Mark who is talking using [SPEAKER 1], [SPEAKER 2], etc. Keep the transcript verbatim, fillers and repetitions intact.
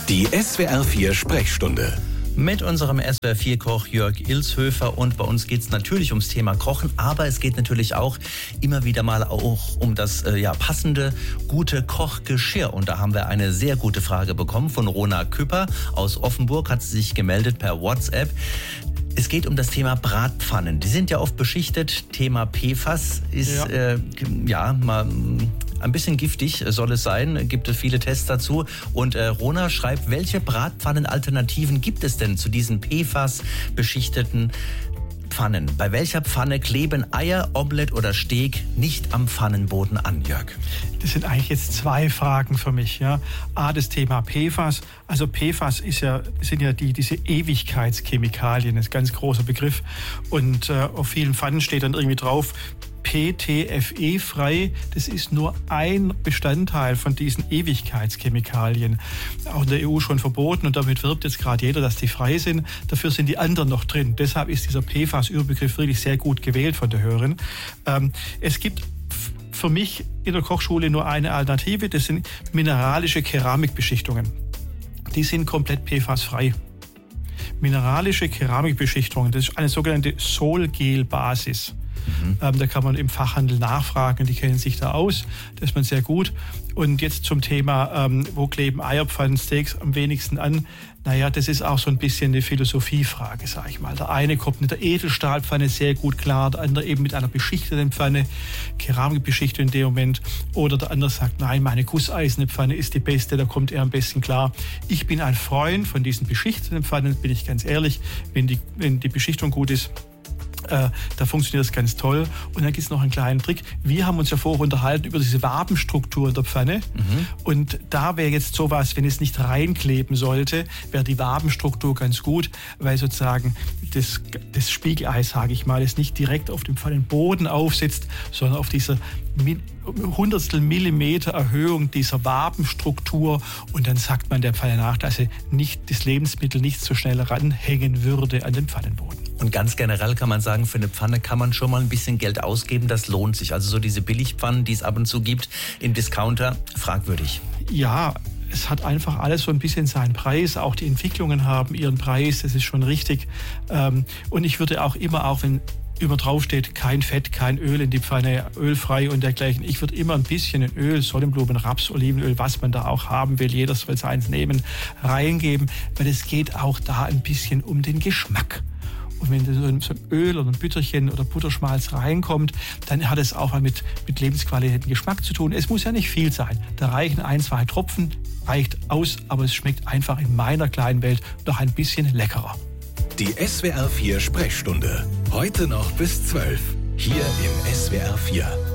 [SPEAKER 1] Die S W R vier Sprechstunde.
[SPEAKER 2] Mit unserem S W R vier Koch Jörg Ilshöfer, und bei uns geht es natürlich ums Thema Kochen, aber es geht natürlich auch immer wieder mal auch um das äh, ja, passende, gute Kochgeschirr. Und da haben wir eine sehr gute Frage bekommen von Rona Küpper aus Offenburg, hat sie sich gemeldet per WhatsApp. Es geht um das Thema Bratpfannen. Die sind ja oft beschichtet. Thema P F A S ist ja, äh, ja mal ein bisschen giftig, soll es sein. Gibt es viele Tests dazu. Und äh, Rona schreibt, welche Bratpfannenalternativen gibt es denn zu diesen P F A S beschichteten Pfannen? Bei welcher Pfanne kleben Eier, Omelett oder Steak nicht am Pfannenboden an, Jörg?
[SPEAKER 3] Das sind eigentlich jetzt zwei Fragen für mich. Ja. A, das Thema P F A S. Also P F A S ist ja, sind ja die, diese Ewigkeitschemikalien, das ist ein ganz großer Begriff. Und äh, auf vielen Pfannen steht dann irgendwie drauf, P T F E-frei, das ist nur ein Bestandteil von diesen Ewigkeitschemikalien. Auch in der E U schon verboten, und damit wirbt jetzt gerade jeder, dass die frei sind. Dafür sind die anderen noch drin. Deshalb ist dieser P F A S-Überbegriff wirklich sehr gut gewählt von der Hörerin. Ähm, es gibt für mich in der Kochschule nur eine Alternative, das sind mineralische Keramikbeschichtungen. Die sind komplett P F A S-frei. Mineralische Keramikbeschichtungen, das ist eine sogenannte Solgel-Basis. Mhm. Ähm, da kann man im Fachhandel nachfragen, die kennen sich da aus, das ist man sehr gut. Und jetzt zum Thema, ähm, wo kleben Eierpfannen, Steaks am wenigsten an? Naja, das ist auch so ein bisschen eine Philosophiefrage, sag ich mal. Der eine kommt mit der Edelstahlpfanne sehr gut klar, der andere eben mit einer beschichteten Pfanne, Keramikbeschichtung in dem Moment. Oder der andere sagt, nein, meine gusseiserne Pfanne ist die beste, da kommt er am besten klar. Ich bin ein Freund von diesen beschichteten Pfannen, bin ich ganz ehrlich, wenn die, wenn die Beschichtung gut ist. Äh, da funktioniert das ganz toll. Und dann gibt es noch einen kleinen Trick. Wir haben uns ja vorher unterhalten über diese Wabenstruktur in der Pfanne. Mhm. Und da wäre jetzt sowas, wenn es nicht reinkleben sollte, wäre die Wabenstruktur ganz gut, weil sozusagen das, das Spiegelei, sage ich mal, es nicht direkt auf dem Pfannenboden aufsitzt, sondern auf dieser Hundertstel Millimeter Erhöhung dieser Wabenstruktur, und dann sagt man der Pfanne nach, dass sie nicht, das Lebensmittel nicht so schnell ranhängen würde an den Pfannenboden.
[SPEAKER 2] Und ganz generell kann man sagen, für eine Pfanne kann man schon mal ein bisschen Geld ausgeben, das lohnt sich. Also so diese Billigpfannen, die es ab und zu gibt im Discounter, fragwürdig.
[SPEAKER 3] Ja, es hat einfach alles so ein bisschen seinen Preis. Auch die Entwicklungen haben ihren Preis, das ist schon richtig. Und ich würde auch immer, auch wenn über drauf steht, kein Fett, kein Öl in die Pfanne, ölfrei und dergleichen. Ich würde immer ein bisschen in Öl, Sonnenblumen, Raps, Olivenöl, was man da auch haben will, jeder soll seins nehmen, reingeben, weil es geht auch da ein bisschen um den Geschmack. Und wenn so ein Öl oder ein Bütterchen oder Butterschmalz reinkommt, dann hat es auch mal mit, mit Lebensqualität und Geschmack zu tun. Es muss ja nicht viel sein. Da reichen ein, zwei Tropfen, reicht aus, aber es schmeckt einfach in meiner kleinen Welt noch ein bisschen leckerer.
[SPEAKER 1] Die S W R vier Sprechstunde. Heute noch bis zwölf. Hier im S W R vier.